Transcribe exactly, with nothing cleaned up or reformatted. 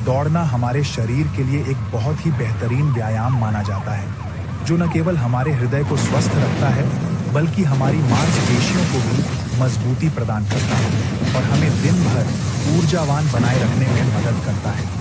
दौड़ना हमारे शरीर के लिए एक बहुत ही बेहतरीन व्यायाम माना जाता है, जो न केवल हमारे हृदय को स्वस्थ रखता है, बल्कि हमारी मांसपेशियों को भी मजबूती प्रदान करता है और हमें दिन भर ऊर्जावान बनाए रखने में मदद करता है।